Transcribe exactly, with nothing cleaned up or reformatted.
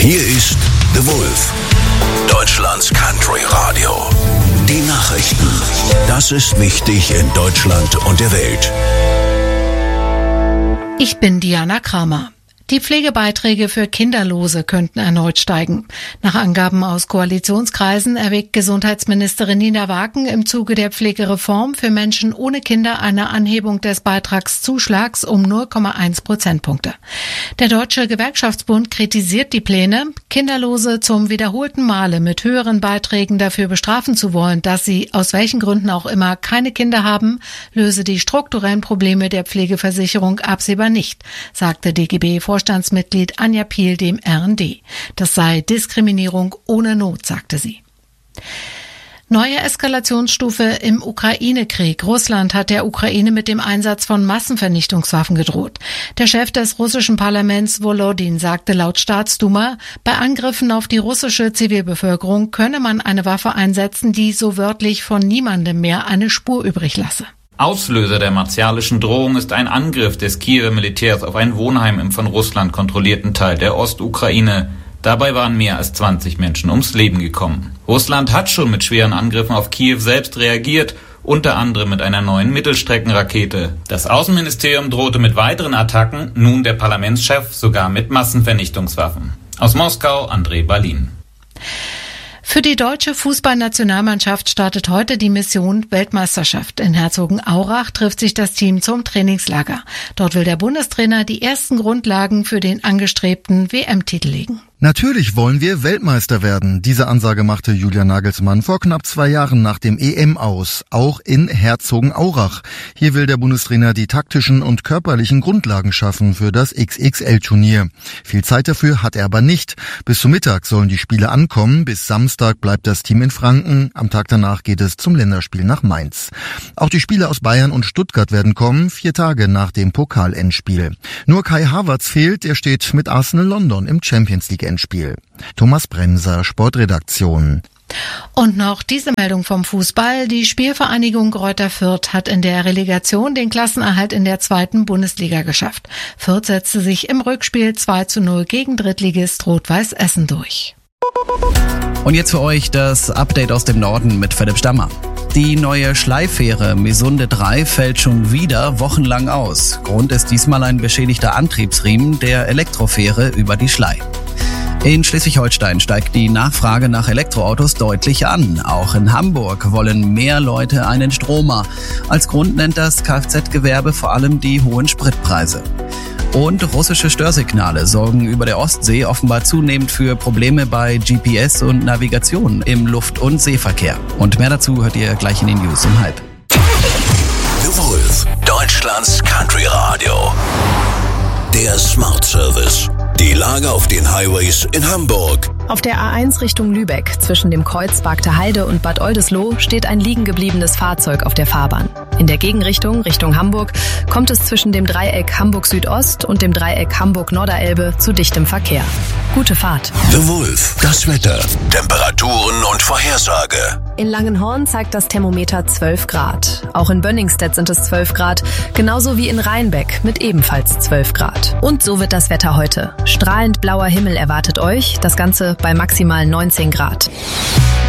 Hier ist The Wolf, Deutschlands Country Radio. Die Nachrichten. Das ist wichtig in Deutschland und der Welt. Ich bin Diana Kramer. Die Pflegebeiträge für Kinderlose könnten erneut steigen. Nach Angaben aus Koalitionskreisen erwägt Gesundheitsministerin Nina Waken im Zuge der Pflegereform für Menschen ohne Kinder eine Anhebung des Beitragszuschlags um null Komma eins Prozentpunkte. Der Deutsche Gewerkschaftsbund kritisiert die Pläne, Kinderlose zum wiederholten Male mit höheren Beiträgen dafür bestrafen zu wollen, dass sie aus welchen Gründen auch immer keine Kinder haben, löse die strukturellen Probleme der Pflegeversicherung absehbar nicht, sagte D G B-Vorstandsmitglied Anja Piel dem R N D. Das sei Diskriminierung ohne Not, sagte sie. Neue Eskalationsstufe im Ukraine-Krieg. Russland hat der Ukraine mit dem Einsatz von Massenvernichtungswaffen gedroht. Der Chef des russischen Parlaments Volodin sagte laut Staatsduma, bei Angriffen auf die russische Zivilbevölkerung könne man eine Waffe einsetzen, die so wörtlich von niemandem mehr eine Spur übrig lasse. Auslöser der martialischen Drohung ist ein Angriff des Kiewer Militärs auf ein Wohnheim im von Russland kontrollierten Teil der Ostukraine. Dabei waren mehr als zwanzig Menschen ums Leben gekommen. Russland hat schon mit schweren Angriffen auf Kiew selbst reagiert, unter anderem mit einer neuen Mittelstreckenrakete. Das Außenministerium drohte mit weiteren Attacken, nun der Parlamentschef sogar mit Massenvernichtungswaffen. Aus Moskau, André Balin. Für die deutsche Fußballnationalmannschaft startet heute die Mission Weltmeisterschaft. In Herzogenaurach trifft sich das Team zum Trainingslager. Dort will der Bundestrainer die ersten Grundlagen für den angestrebten W M-Titel legen. Natürlich wollen wir Weltmeister werden. Diese Ansage machte Julian Nagelsmann vor knapp zwei Jahren nach dem E M aus, auch in Herzogenaurach. Hier will der Bundestrainer die taktischen und körperlichen Grundlagen schaffen für das X X L-Turnier. Viel Zeit dafür hat er aber nicht. Bis zum Mittag sollen die Spiele ankommen. Bis Samstag bleibt das Team in Franken. Am Tag danach geht es zum Länderspiel nach Mainz. Auch die Spieler aus Bayern und Stuttgart werden kommen, vier Tage nach dem Pokal-Endspiel. Nur Kai Havertz fehlt, er steht mit Arsenal London im Champions League Endspiel. Thomas Bremser, Sportredaktion. Und noch diese Meldung vom Fußball. Die Spielvereinigung Greuther Fürth hat in der Relegation den Klassenerhalt in der zweiten Bundesliga geschafft. Fürth setzte sich im Rückspiel zwei zu null gegen Drittligist Rot-Weiß Essen durch. Und jetzt für euch das Update aus dem Norden mit Philipp Stammer. Die neue Schleifähre Mesunde drei fällt schon wieder wochenlang aus. Grund ist diesmal ein beschädigter Antriebsriemen der Elektrofähre über die Schlei. In Schleswig-Holstein steigt die Nachfrage nach Elektroautos deutlich an. Auch in Hamburg wollen mehr Leute einen Stromer. Als Grund nennt das Kfz-Gewerbe vor allem die hohen Spritpreise. Und russische Störsignale sorgen über der Ostsee offenbar zunehmend für Probleme bei G P S und Navigation im Luft- und Seeverkehr. Und mehr dazu hört ihr gleich in den News um halb. The Wolf, Deutschlands Country Radio. Der Smart Service. Die Lage auf den Highways in Hamburg. Auf der A eins Richtung Lübeck zwischen dem Kreuz Bargter Heide und Bad Oldesloe steht ein liegen gebliebenes Fahrzeug auf der Fahrbahn. In der Gegenrichtung, Richtung Hamburg, kommt es zwischen dem Dreieck Hamburg Südost und dem Dreieck Hamburg-Norderelbe zu dichtem Verkehr. Gute Fahrt. The Wolf, das Wetter, Temperaturen und Vorhersage. In Langenhorn zeigt das Thermometer zwölf Grad. Auch in Bönningstedt sind es zwölf Grad, genauso wie in Rheinbeck mit ebenfalls zwölf Grad. Und so wird das Wetter heute. Strahlend blauer Himmel erwartet euch, das Ganze bei maximal neunzehn Grad.